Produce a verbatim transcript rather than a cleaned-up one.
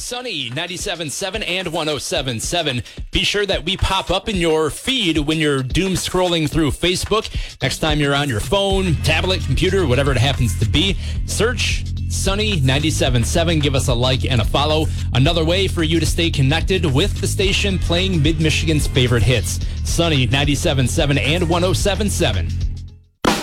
Sunny ninety-seven point seven and one oh seven point seven. Be sure that we pop up in your feed when you're doom scrolling through Facebook. Next time you're on your phone, tablet, computer, whatever it happens to be, search Sunny ninety-seven point seven. Give us a like and a follow. Another way for you to stay connected with the station playing Mid-Michigan's favorite hits. Sunny ninety-seven point seven and one oh seven point seven.